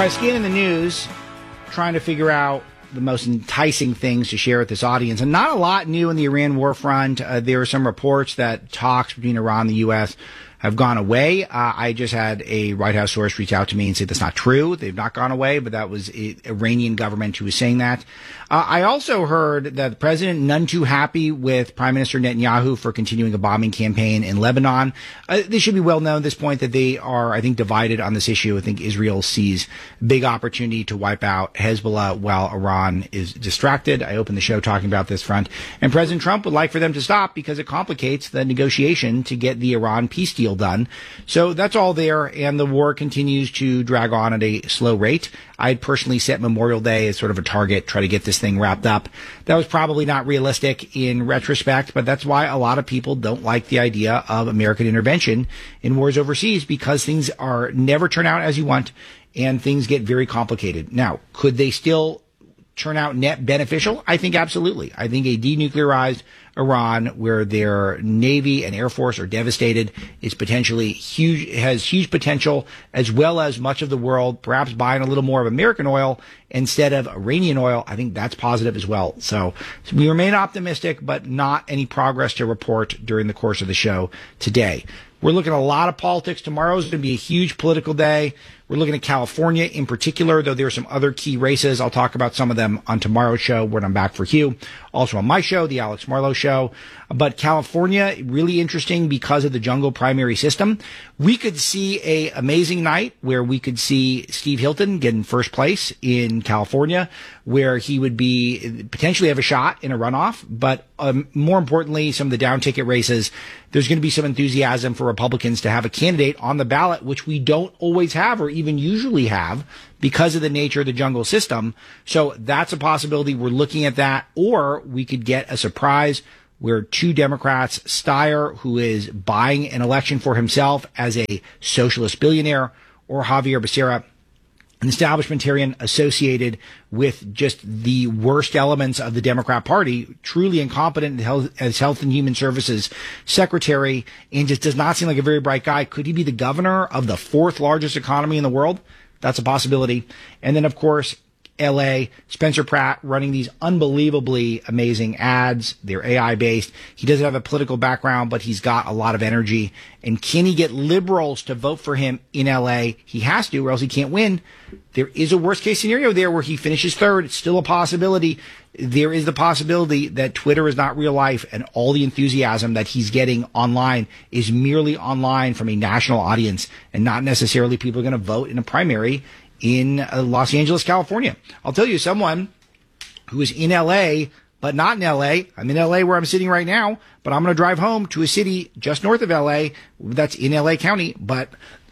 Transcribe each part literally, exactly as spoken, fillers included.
right, scanning the news, trying to figure out the most enticing things to share with this audience. And not a lot new in the Iran war front. Uh, there are some reports that talks between Iran and the U S have gone away. Uh, I just had a White House source reach out to me and say that's not true. They've not gone away, but that was the Iranian government who was saying that. Uh, I also heard that the president none too happy with Prime Minister Netanyahu for continuing a bombing campaign in Lebanon. Uh, this should be well known at this point that they are, I think, divided on this issue. I think Israel sees big opportunity to wipe out Hezbollah while Iran is distracted. I opened the show talking about this front. And President Trump would like for them to stop because it complicates the negotiation to get the Iran peace deal done. So that's all there, and the war continues to drag on at a slow rate. I'd personally set Memorial Day as sort of a target, try to get this thing wrapped up. That was probably not realistic in retrospect, but that's why a lot of people don't like the idea of American intervention in wars overseas, because things are never turn out as you want and things get very complicated. Now, could they still turn out net beneficial? I think absolutely. I think a denuclearized Iran, where their Navy and Air Force are devastated, is potentially huge, has huge potential, as well as much of the world perhaps buying a little more of American oil instead of Iranian oil. I think that's positive as well. So, so we remain optimistic, but not any progress to report during the course of the show today. We're looking at a lot of politics. Tomorrow is going to be a huge political day. We're looking at California in particular, though there are some other key races. I'll talk about some of them on tomorrow's show when I'm back for Hugh. Also on my show, the Alex Marlowe Show. But California, really interesting because of the jungle primary system. We could see a amazing night where we could see Steve Hilton get in first place in California, where he would be potentially have a shot in a runoff. But um, more importantly, some of the down ticket races, there's going to be some enthusiasm for Republicans to have a candidate on the ballot, which we don't always have or even usually have because of the nature of the jungle system. So that's a possibility. We're looking at that. Or we could get a surprise where two Democrats, Steyer, who is buying an election for himself as a socialist billionaire, or Javier Becerra, an establishmentarian associated with just the worst elements of the Democrat Party, truly incompetent as Health and Human Services Secretary, and just does not seem like a very bright guy. Could he be the governor of the fourth largest economy in the world? That's a possibility. And then, of course, L A, Spencer Pratt running these unbelievably amazing ads. They're A I-based. He doesn't have a political background, but he's got a lot of energy. And can he get liberals to vote for him in L A? He has to, or else he can't win. There is a worst-case scenario there where he finishes third. It's still a possibility. There is the possibility that Twitter is not real life, and all the enthusiasm that he's getting online is merely online from a national audience, and not necessarily people are going to vote in a primary in uh, Los Angeles, California. I'll tell you, someone who is in L A, but not in L A. I'm in L A where I'm sitting right now, but I'm going to drive home to a city just north of L A that's in L A County, but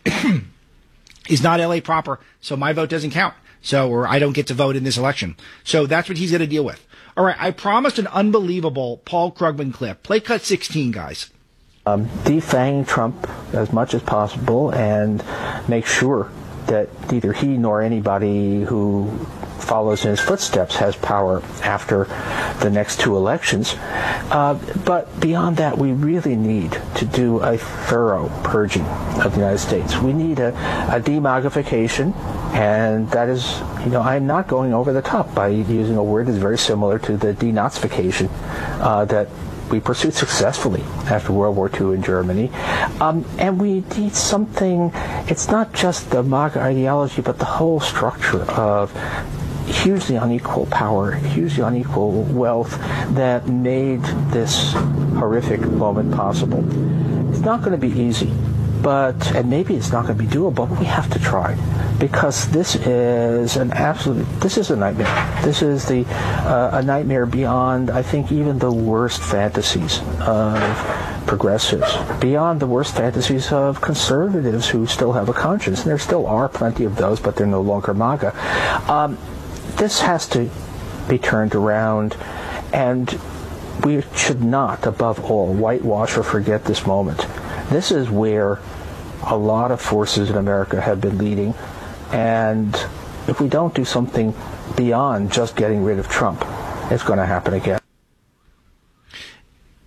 is not L A proper. So my vote doesn't count. So, or I don't get to vote in this election. So that's what he's going to deal with. All right. I promised an unbelievable Paul Krugman clip. Play cut sixteen, guys. Um, defang Trump as much as possible and make sure that neither he nor anybody who follows in his footsteps has power after the next two elections. Uh, but beyond that, we really need to do a thorough purging of the United States. We need a, a demogification, and that is, you know, I'm not going over the top by using a word that's very similar to the denazification uh, that we pursued successfully after World War Two in Germany. Um, and we need something, it's not just the MAGA ideology, but the whole structure of hugely unequal power, hugely unequal wealth that made this horrific moment possible. It's not going to be easy, but, and maybe it's not going to be doable, but we have to try. Because this is an absolute, this is a nightmare. This is the uh, a nightmare beyond, I think, even the worst fantasies of progressives, beyond the worst fantasies of conservatives who still have a conscience. And there still are plenty of those, but they're no longer MAGA. Um, this has to be turned around, and we should not, above all, whitewash or forget this moment. This is where a lot of forces in America have been leading. And if we don't do something beyond just getting rid of Trump, it's going to happen again. You guys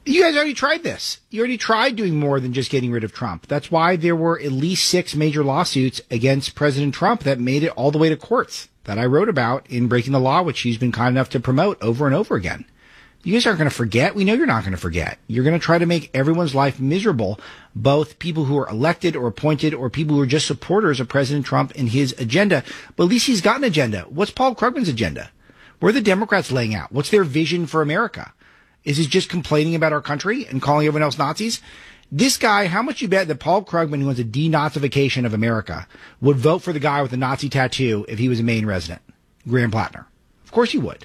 already tried this. You already tried doing more than just getting rid of Trump. That's why there were at least six major lawsuits against President Trump that made it all the way to courts that I wrote about in Breaking the Law, which he's been kind enough to promote over and over again. You guys aren't going to forget. We know you're not going to forget. You're going to try to make everyone's life miserable, both people who are elected or appointed or people who are just supporters of President Trump and his agenda. But at least he's got an agenda. What's Paul Krugman's agenda? What are the Democrats laying out? What's their vision for America? Is he just complaining about our country and calling everyone else Nazis? This guy, how much you bet that Paul Krugman, who wants a denazification of America, would vote for the guy with the Nazi tattoo if he was a Maine resident, Graham Plattner? Of course he would.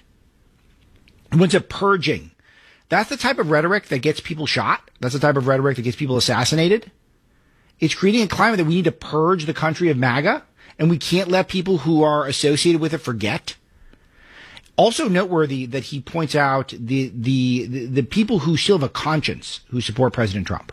He wants a purging. That's the type of rhetoric that gets people shot. That's the type of rhetoric that gets people assassinated. It's creating a climate that we need to purge the country of MAGA, and we can't let people who are associated with it forget. Also noteworthy that he points out the, the, the, the people who still have a conscience who support President Trump.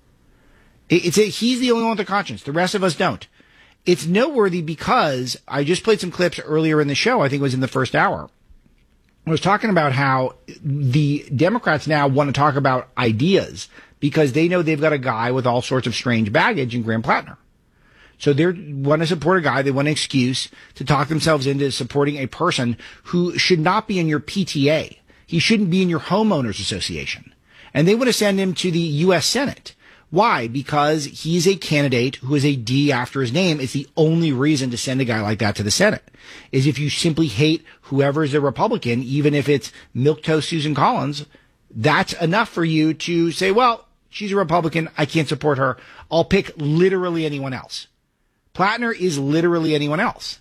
It, it's a, he's the only one with a conscience. The rest of us don't. It's noteworthy because I just played some clips earlier in the show. I think it was in the first hour. I was talking about how the Democrats now want to talk about ideas because they know they've got a guy with all sorts of strange baggage in Graham Plattner. So they want to support a guy. They want an excuse to talk themselves into supporting a person who should not be in your P T A. He shouldn't be in your homeowners association. And they want to send him to the U S Senate. Why? Because he's a candidate who has a D after his name. It's the only reason to send a guy like that to the Senate, is if you simply hate whoever is a Republican, even if it's milquetoast Susan Collins, that's enough for you to say, well, she's a Republican. I can't support her. I'll pick literally anyone else. Plattner is literally anyone else.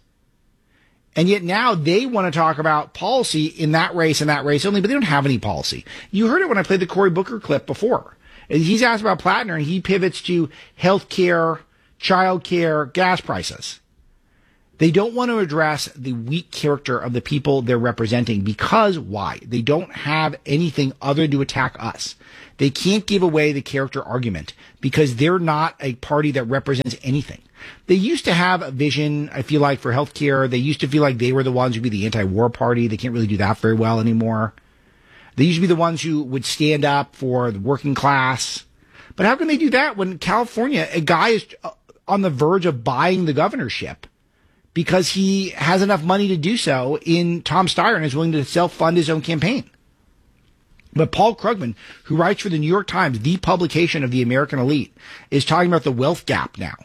And yet now they want to talk about policy in that race and that race only, but they don't have any policy. You heard it when I played the Cory Booker clip before. He's asked about Plattner, and he pivots to health care, child care, gas prices. They don't want to address the weak character of the people they're representing because why? They don't have anything other to attack us. They can't give away the character argument because they're not a party that represents anything. They used to have a vision, I feel like, for healthcare. They used to feel like they were the ones who'd be the anti-war party. They can't really do that very well anymore. They used to be the ones who would stand up for the working class. But how can they do that when California, a guy is on the verge of buying the governorship because he has enough money to do so in Tom Steyer and is willing to self-fund his own campaign? But Paul Krugman, who writes for the New York Times, the publication of the American elite, is talking about the wealth gap now.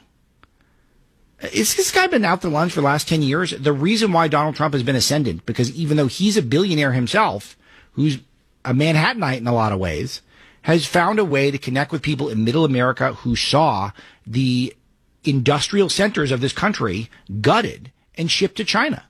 Is this guy been out to lunch for the last ten years? The reason why Donald Trump has been ascendant, because even though he's a billionaire himself, who's a Manhattanite in a lot of ways, has found a way to connect with people in middle America who saw the industrial centers of this country gutted and shipped to China.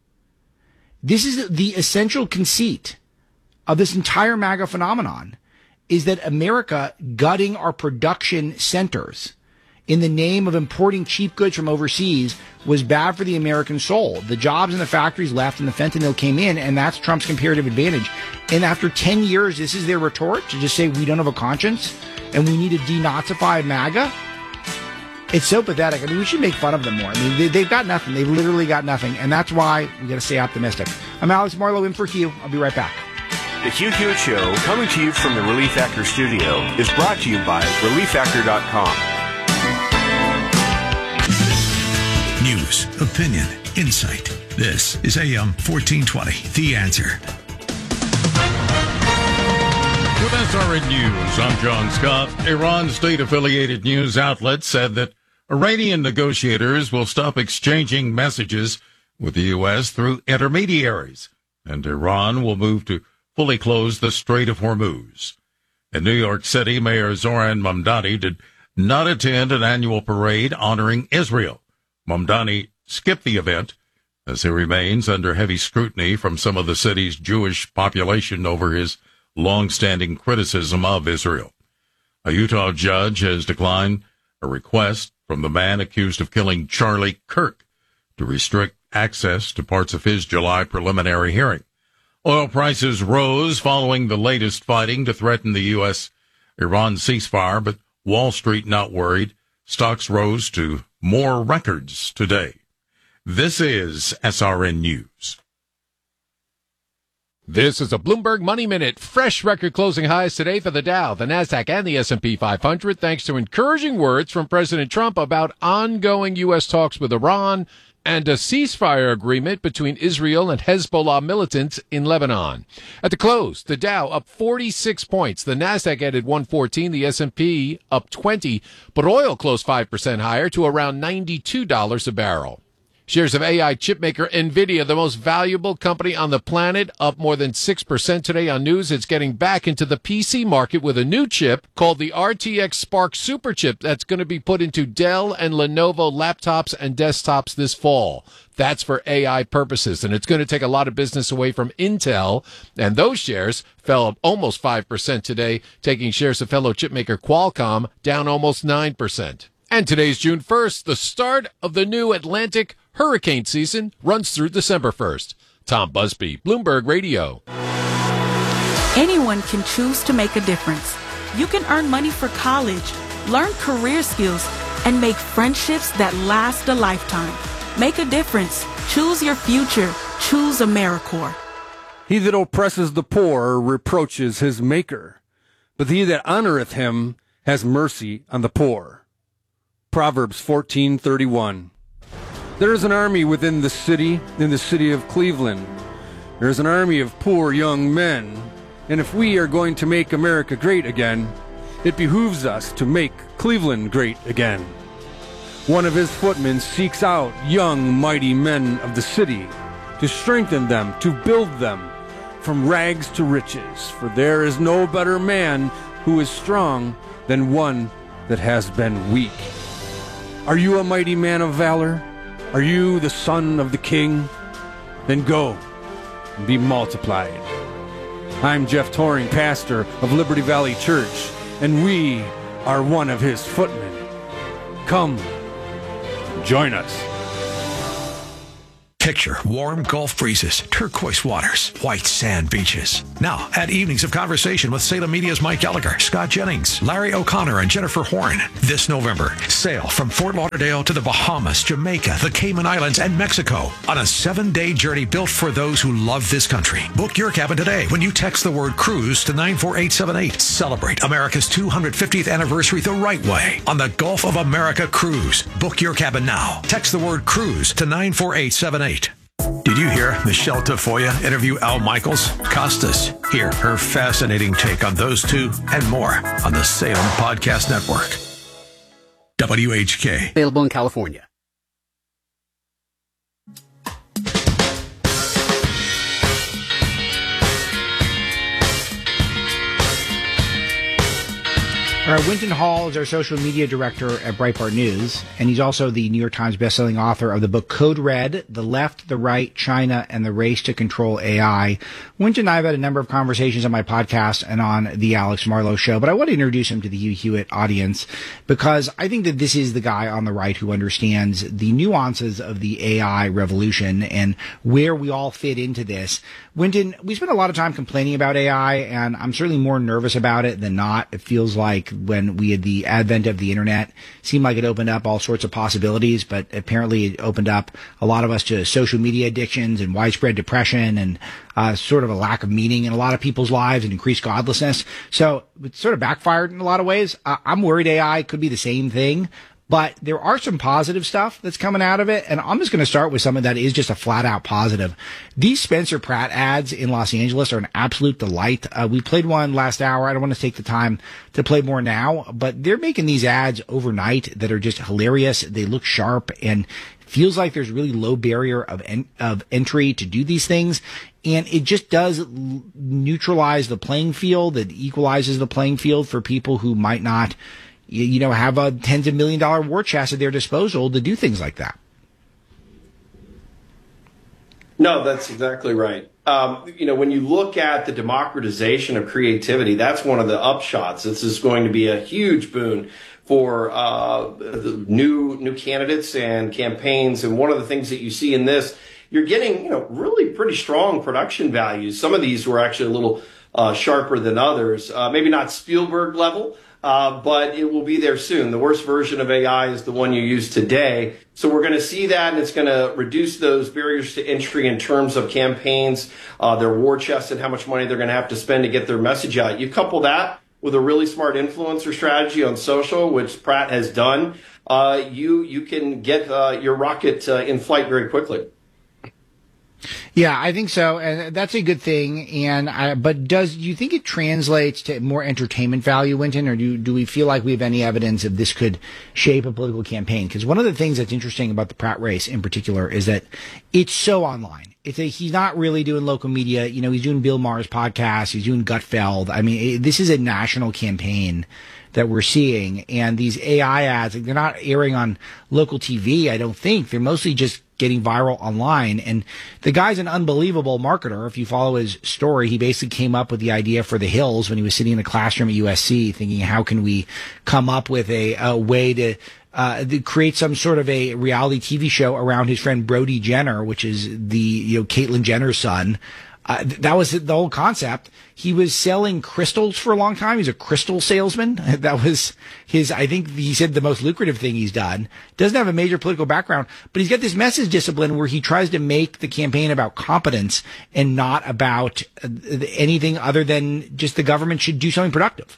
This is the essential conceit of this entire MAGA phenomenon, is that America gutting our production centers in the name of importing cheap goods from overseas was bad for the American soul. The jobs in the factories left and the fentanyl came in, and that's Trump's comparative advantage. And after ten years, this is their retort to just say we don't have a conscience and we need to denazify MAGA? It's so pathetic. I mean, we should make fun of them more. I mean, they, they've got nothing. They've literally got nothing. And that's why we got to stay optimistic. I'm Alex Marlowe in for Hugh. I'll be right back. The Hugh Hewitt Show, coming to you from the Relief Factor studio, is brought to you by relief factor dot com. News, opinion, insight. This is A M fourteen twenty, The Answer. With S R N News, I'm John Scott. Iran state-affiliated news outlet said that Iranian negotiators will stop exchanging messages with the U S through intermediaries, and Iran will move to fully close the Strait of Hormuz. In New York City, Mayor Zoran Mamdani did not attend an annual parade honoring Israel. Mamdani skipped the event as he remains under heavy scrutiny from some of the city's Jewish population over his long-standing criticism of Israel. A Utah judge has declined a request from the man accused of killing Charlie Kirk to restrict access to parts of his July preliminary hearing. Oil prices rose following the latest fighting to threaten the U S Iran ceasefire, but Wall Street not worried. Stocks rose to more records today. This is S R N News. This is a Bloomberg Money Minute. Fresh record closing highs today for the Dow, the Nasdaq, and the S and P five hundred, thanks to encouraging words from President Trump about ongoing U S talks with Iran and a ceasefire agreement between Israel and Hezbollah militants in Lebanon. At the close, the Dow up forty-six points. The Nasdaq added one fourteen, the S and P up twenty, but oil closed five percent higher to around ninety-two dollars a barrel. Shares of A I chipmaker NVIDIA, the most valuable company on the planet, up more than six percent today on news. It's getting back into the P C market with a new chip called the R T X Spark Super Chip that's going to be put into Dell and Lenovo laptops and desktops this fall. That's for A I purposes, and it's going to take a lot of business away from Intel, and those shares fell almost five percent today, taking shares of fellow chipmaker Qualcomm down almost nine percent. And today's June first, the start of the new Atlantic hurricane season runs through December first. Tom Busby, Bloomberg Radio. Anyone can choose to make a difference. You can earn money for college, learn career skills, and make friendships that last a lifetime. Make a difference. Choose your future. Choose AmeriCorps. He that oppresses the poor reproaches his maker, but he that honoreth him has mercy on the poor. Proverbs fourteen thirty-one. There is an army within the city, in the city of Cleveland. There is an army of poor young men, and if we are going to make America great again, it behooves us to make Cleveland great again. One of his footmen seeks out young, mighty men of the city to strengthen them, to build them from rags to riches, for there is no better man who is strong than one that has been weak. Are you a mighty man of valor? Are you the son of the king? Then go and be multiplied. I'm Jeff Toring, pastor of Liberty Valley Church, and we are one of his footmen. Come, join us. Picture warm Gulf breezes, turquoise waters, white sand beaches. Now, add evenings of conversation with Salem Media's Mike Gallagher, Scott Jennings, Larry O'Connor, and Jennifer Horn. This November, sail from Fort Lauderdale to the Bahamas, Jamaica, the Cayman Islands, and Mexico on a seven-day journey built for those who love this country. Book your cabin today when you text the word cruise to nine four eight seven eight. Celebrate America's two hundred fiftieth anniversary the right way on the Gulf of America Cruise. Book your cabin now. Text the word cruise to nine four eight seven eight. Did you hear Michelle Tafoya interview Al Michaels? Costas. Hear her fascinating take on those two and more on the Salem Podcast Network. W H K. Available in California. All right, Winton Hall is our social media director at Breitbart News, and he's also the New York Times bestselling author of the book Code Red, The Left, the Right, China, and the Race to Control A I. Winton and I have had a number of conversations on my podcast and on the Alex Marlowe Show, but I want to introduce him to the Hugh Hewitt audience because I think that this is the guy on the right who understands the nuances of the A I revolution and where we all fit into this. Winton, we spend a lot of time complaining about A I, and I'm certainly more nervous about it than not. It feels like when we had the advent of the internet, seemed like it opened up all sorts of possibilities, but apparently it opened up a lot of us to social media addictions and widespread depression and uh, sort of a lack of meaning in a lot of people's lives and increased godlessness. So it sort of backfired in a lot of ways. Uh, I'm worried A I could be the same thing. But there are some positive stuff that's coming out of it, and I'm just going to start with something that is just a flat-out positive. These Spencer Pratt ads in Los Angeles are an absolute delight. Uh, we played one last hour. I don't want to take the time to play more now, but they're making these ads overnight that are just hilarious. They look sharp, and feels like there's really low barrier of en- of entry to do these things. And it just does l- neutralize the playing field. It equalizes the playing field for people who might not you know, have a tens of million dollar war chest at their disposal to do things like that. No, that's exactly right. Um, you know, when you look at the democratization of creativity, that's one of the upshots. This is going to be a huge boon for uh, new new candidates and campaigns. And one of the things that you see in this, you're getting, you know, really pretty strong production values. Some of these were actually a little uh, sharper than others, uh, maybe not Spielberg level. uh, but it will be there soon. The worst version of A I is the one you use today. So we're going to see that, and it's going to reduce those barriers to entry in terms of campaigns, uh, their war chest, and how much money they're going to have to spend to get their message out. You couple that with a really smart influencer strategy on social, which Pratt has done, uh, you you can get uh, your rocket uh, in flight very quickly. Yeah, I think so, and that's a good thing. And I, but does do you think it translates to more entertainment value, Winton, or do do we feel like we have any evidence of this could shape a political campaign? Because one of the things that's interesting about the Pratt race in particular is that it's so online. It's a, he's not really doing local media. You know, he's doing Bill Maher's podcast. He's doing Gutfeld. I mean, it, this is a national campaign that we're seeing. And these A I ads, they're not airing on local T V, I don't think. They're mostly just getting viral online. And the guy's an unbelievable marketer. If you follow his story, he basically came up with the idea for The Hills when he was sitting in a classroom at U S C thinking, how can we come up with a, a way to Uh, to create some sort of a reality T V show around his friend Brody Jenner, which is the, you know, Caitlyn Jenner's son. Uh, th- that was the whole concept. He was selling crystals for a long time. He's a crystal salesman. That was his, I think he said, the most lucrative thing he's done. Doesn't have a major political background, but he's got this message discipline where he tries to make the campaign about competence and not about uh, anything other than just the government should do something productive.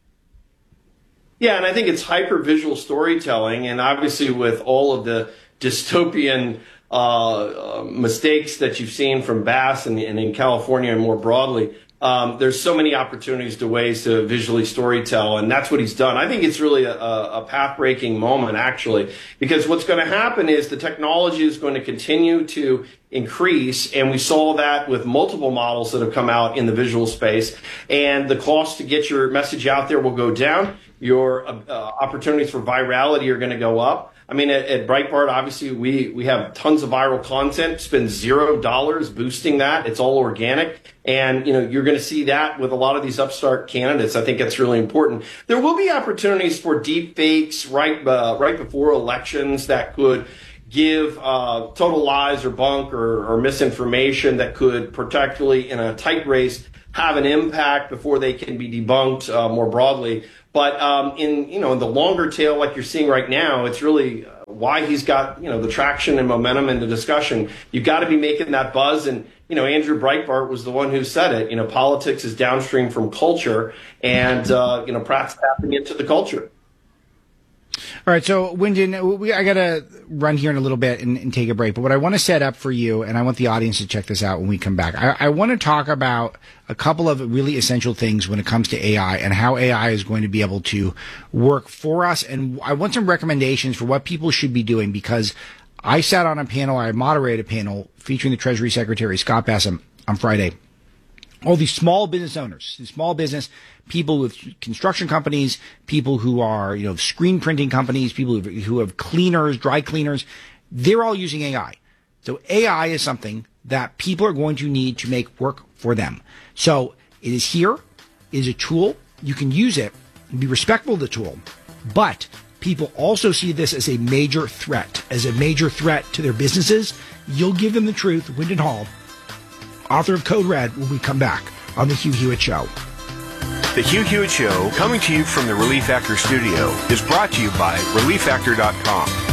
Yeah, and I think it's hyper-visual storytelling, and obviously with all of the dystopian uh, uh, mistakes that you've seen from Bass and, and in California and more broadly, um, there's so many opportunities to ways to visually storytell, and that's what he's done. I think it's really a, a path-breaking moment, actually, because what's going to happen is the technology is going to continue to increase, and we saw that with multiple models that have come out in the visual space, and the cost to get your message out there will go down. Your uh, opportunities for virality are going to go up. I mean, at, at Breitbart, obviously, we, we have tons of viral content, spend zero dollars boosting that. It's all organic. And, you know, you're going to see that with a lot of these upstart candidates. I think that's really important. There will be opportunities for deep fakes right, uh, right before elections that could give uh, total lies or bunk or, or misinformation that could, particularly in a tight race, have an impact before they can be debunked uh, more broadly. But um, in you know in the longer tail, like you're seeing right now, it's really uh, why he's got you know the traction and momentum in the discussion. You've got to be making that buzz. And you know Andrew Breitbart was the one who said it. You know politics is downstream from culture, and uh, you know Pratt's tapping into the culture. All right, so Wyndon, we, I got to run here in a little bit and, and take a break. But what I want to set up for you, and I want the audience to check this out when we come back, I, I want to talk about a couple of really essential things when it comes to A I and how A I is going to be able to work for us. And I want some recommendations for what people should be doing, because I sat on a panel, I moderated a panel featuring the Treasury Secretary, Scott Bessent, on Friday. All these small business owners, these small business people with construction companies, people who are, you know, screen printing companies, people who, who have cleaners, dry cleaners, they're all using A I. So A I is something that people are going to need to make work for them. So it is here, it is a tool. You can use it and be respectful of the tool. But people also see this as a major threat, as a major threat to their businesses. You'll give them the truth. Wyndon Hall, author of Code Red, when we come back on The Hugh Hewitt Show. The Hugh Hewitt Show, coming to you from the Relief Factor studio, is brought to you by Relief Factor dot com.